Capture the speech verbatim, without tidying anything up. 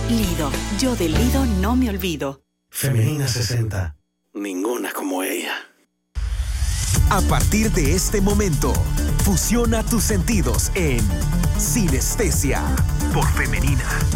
Lido, yo del Lido no me olvido. Femenina sesenta. Ninguna como ella. A partir de este momento, fusiona tus sentidos en Sinestesia por Femenina.